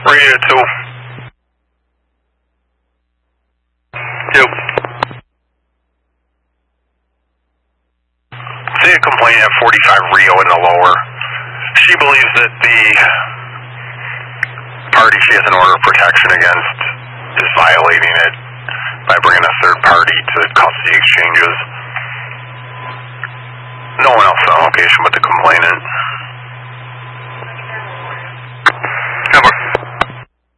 Radio 2. Yep. See a complaint at 45 Rio in the lower. She believes that the party she has an order of protection against is violating it by bringing a third party to custody exchanges. No one else on location but the complainant.